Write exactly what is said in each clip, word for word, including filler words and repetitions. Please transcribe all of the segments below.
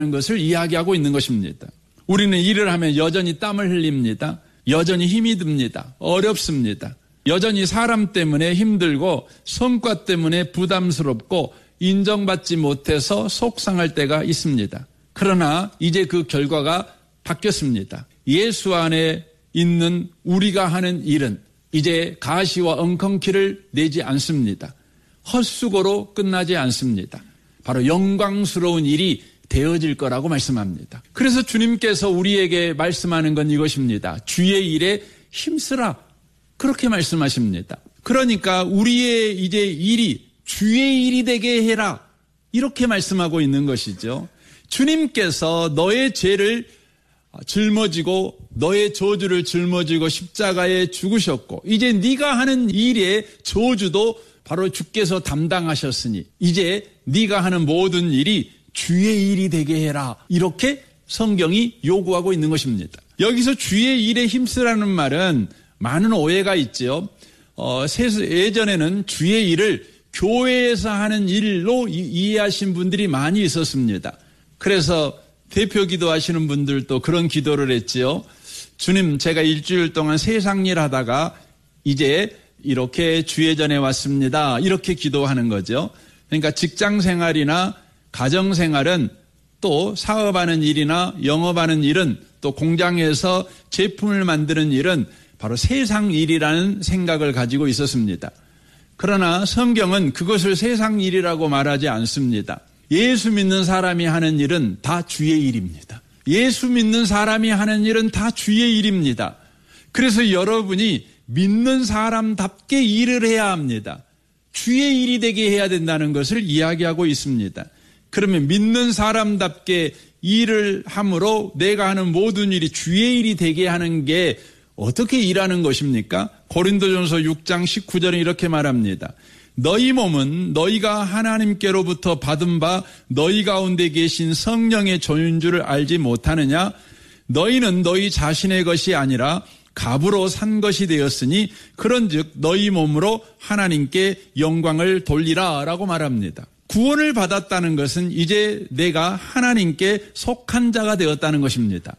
것을 이야기하고 있는 것입니다. 우리는 일을 하면 여전히 땀을 흘립니다. 여전히 힘이 듭니다. 어렵습니다. 여전히 사람 때문에 힘들고 성과 때문에 부담스럽고 인정받지 못해서 속상할 때가 있습니다. 그러나 이제 그 결과가 바뀌었습니다. 예수 안에 있는 우리가 하는 일은 이제 가시와 엉겅퀴를 내지 않습니다. 헛수고로 끝나지 않습니다. 바로 영광스러운 일이 되어질 거라고 말씀합니다. 그래서 주님께서 우리에게 말씀하는 건 이것입니다. 주의 일에 힘쓰라. 그렇게 말씀하십니다. 그러니까 우리의 이제 일이 주의 일이 되게 해라. 이렇게 말씀하고 있는 것이죠. 주님께서 너의 죄를 짊어지고 너의 저주를 짊어지고 십자가에 죽으셨고 이제 네가 하는 일의 저주도 바로 주께서 담당하셨으니 이제 네가 하는 모든 일이 주의 일이 되게 해라. 이렇게 성경이 요구하고 있는 것입니다. 여기서 주의 일에 힘쓰라는 말은 많은 오해가 있죠. 어, 예전에는 주의 일을 교회에서 하는 일로 이해하신 분들이 많이 있었습니다. 그래서 대표 기도하시는 분들도 그런 기도를 했지요. 주님, 제가 일주일 동안 세상 일 하다가 이제 이렇게 주의 전에 왔습니다. 이렇게 기도하는 거죠. 그러니까 직장 생활이나 가정 생활은 또 사업하는 일이나 영업하는 일은 또 공장에서 제품을 만드는 일은 바로 세상 일이라는 생각을 가지고 있었습니다. 그러나 성경은 그것을 세상 일이라고 말하지 않습니다. 예수 믿는 사람이 하는 일은 다 주의 일입니다. 예수 믿는 사람이 하는 일은 다 주의 일입니다. 그래서 여러분이 믿는 사람답게 일을 해야 합니다. 주의 일이 되게 해야 된다는 것을 이야기하고 있습니다. 그러면 믿는 사람답게 일을 함으로 내가 하는 모든 일이 주의 일이 되게 하는 게 어떻게 일하는 것입니까? 고린도전서 육 장 십구 절에 이렇게 말합니다. 너희 몸은 너희가 하나님께로부터 받은 바 너희 가운데 계신 성령의 존인 줄 알지 못하느냐? 너희는 너희 자신의 것이 아니라 값으로 산 것이 되었으니 그런즉 너희 몸으로 하나님께 영광을 돌리라 라고 말합니다. 구원을 받았다는 것은 이제 내가 하나님께 속한 자가 되었다는 것입니다.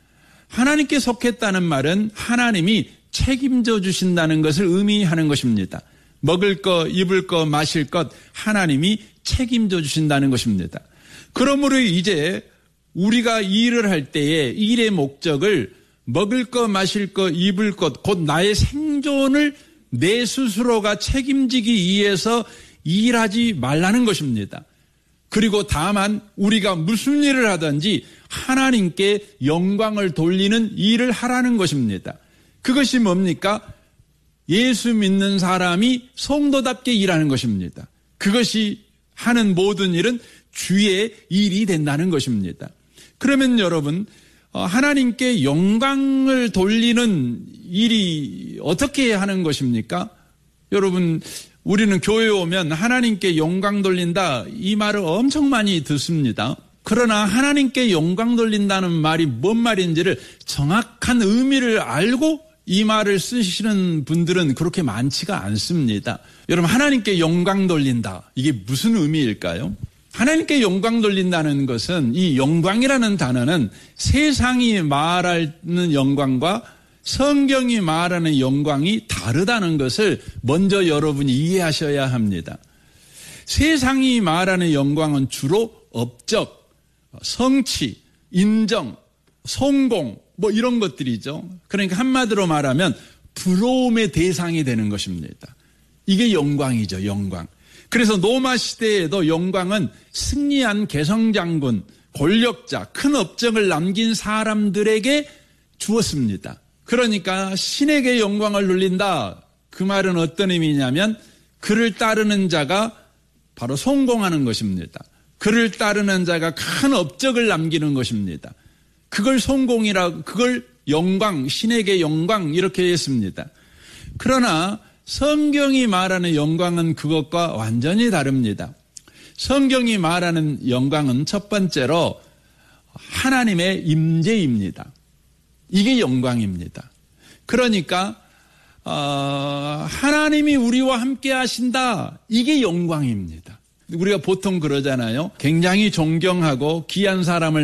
하나님께 속했다는 말은 하나님이 책임져 주신다는 것을 의미하는 것입니다. 먹을 것, 입을 것, 마실 것 하나님이 책임져 주신다는 것입니다. 그러므로 이제 우리가 일을 할 때에 일의 목적을 먹을 것, 마실 것, 입을 것, 곧 나의 생존을 내 스스로가 책임지기 위해서 일하지 말라는 것입니다. 그리고 다만 우리가 무슨 일을 하든지 하나님께 영광을 돌리는 일을 하라는 것입니다. 그것이 뭡니까? 예수 믿는 사람이 성도답게 일하는 것입니다. 그것이 하는 모든 일은 주의 일이 된다는 것입니다. 그러면 여러분, 하나님께 영광을 돌리는 일이 어떻게 하는 것입니까? 여러분, 우리는 교회에 오면 하나님께 영광 돌린다 이 말을 엄청 많이 듣습니다. 그러나 하나님께 영광 돌린다는 말이 뭔 말인지를 정확한 의미를 알고 이 말을 쓰시는 분들은 그렇게 많지가 않습니다. 여러분, 하나님께 영광 돌린다. 이게 무슨 의미일까요? 하나님께 영광 돌린다는 것은 이 영광이라는 단어는 세상이 말하는 영광과 성경이 말하는 영광이 다르다는 것을 먼저 여러분이 이해하셔야 합니다. 세상이 말하는 영광은 주로 업적, 성취, 인정, 성공 뭐 이런 것들이죠. 그러니까 한마디로 말하면 부러움의 대상이 되는 것입니다. 이게 영광이죠, 영광. 그래서 로마 시대에도 영광은 승리한 개성장군, 권력자, 큰 업적을 남긴 사람들에게 주었습니다. 그러니까 신에게 영광을 돌린다. 그 말은 어떤 의미냐면 그를 따르는 자가 바로 성공하는 것입니다. 그를 따르는 자가 큰 업적을 남기는 것입니다. 그걸 성공이라, 그걸 영광, 신에게 영광 이렇게 했습니다. 그러나 성경이 말하는 영광은 그것과 완전히 다릅니다. 성경이 말하는 영광은 첫 번째로 하나님의 임재입니다. 이게 영광입니다. 그러니까 어, 하나님이 우리와 함께 하신다. 이게 영광입니다. 우리가 보통 그러잖아요. 굉장히 존경하고 귀한 사람을